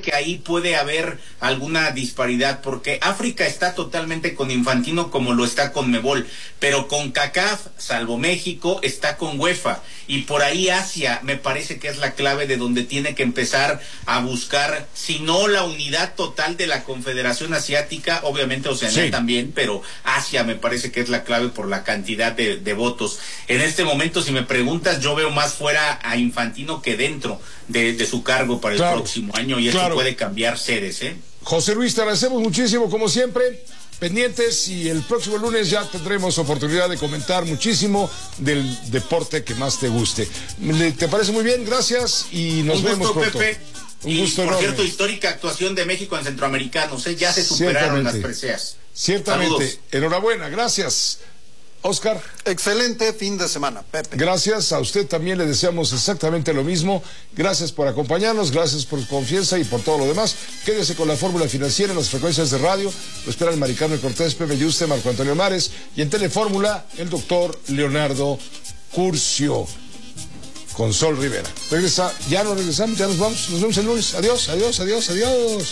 que ahí puede haber alguna disparidad, porque África está totalmente con Infantino como lo está con Conmebol, pero con CONCACAF, salvo México, está con UEFA, y por ahí Asia me parece que es la clave de donde tiene que empezar a buscar, si no la unidad total de la Confederación Asiática, obviamente Oceanía también, pero Asia me parece que es la clave por la cantidad de votos. En este momento, si me preguntas, yo veo más fuera a Infantino que dentro de su cargo para el próximo año, y esto puede cambiar sedes, ¿eh? José Luis, te agradecemos muchísimo, como siempre, pendientes, y el próximo lunes ya tendremos oportunidad de comentar muchísimo del deporte que más te guste. ¿Te parece? Muy bien, gracias, y nos vemos pronto. Pepe. Un gusto por enorme. cierto, histórica actuación de México en Centroamericanos, ya se superaron las preseas. Ciertamente. Saludos. Enhorabuena, gracias. Oscar. Excelente fin de semana, Pepe. Gracias, a usted también le deseamos exactamente lo mismo. Gracias por acompañarnos, gracias por su confianza y por todo lo demás. Quédese con la fórmula financiera en las frecuencias de radio. Lo esperan Mari Carmen Cortés, Pepe Yuste, Marco Antonio Mares, y en Telefórmula, el doctor Leonardo Curcio, con Sol Rivera. Ya nos regresamos, ya nos vamos, nos vemos el lunes. Adiós, adiós, adiós, adiós.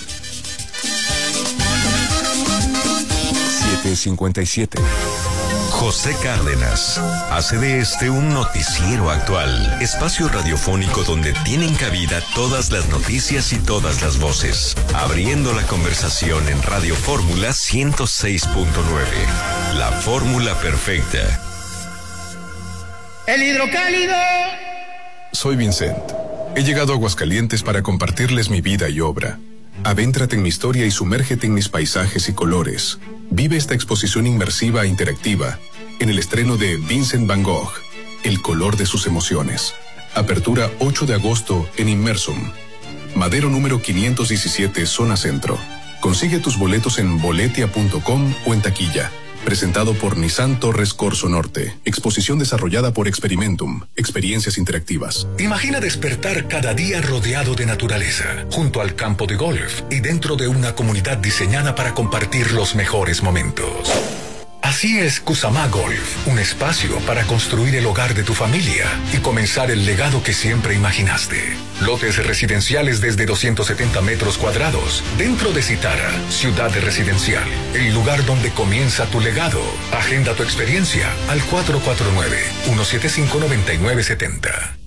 7:57. José Cárdenas hace de este un noticiero actual, espacio radiofónico donde tienen cabida todas las noticias y todas las voces, abriendo la conversación en Radio Fórmula 106.9, la fórmula perfecta. El hidrocálido. Soy Vincent. He llegado a Aguascalientes para compartirles mi vida y obra. Adéntrate en mi historia y sumérgete en mis paisajes y colores. Vive esta exposición inmersiva e interactiva en el estreno de Vincent Van Gogh, El color de sus emociones. Apertura 8 de agosto en Inmersum. Madero número 517, zona centro. Consigue tus boletos en boletia.com o en taquilla. Presentado por Nissan Torres Corso Norte. Exposición desarrollada por Experimentum. Experiencias interactivas. Imagina despertar cada día rodeado de naturaleza, junto al campo de golf y dentro de una comunidad diseñada para compartir los mejores momentos. Así es Cusamá Golf, un espacio para construir el hogar de tu familia y comenzar el legado que siempre imaginaste. Lotes residenciales desde 270 metros cuadrados, dentro de Citara, ciudad residencial, el lugar donde comienza tu legado. Agenda tu experiencia al 449-175-9970.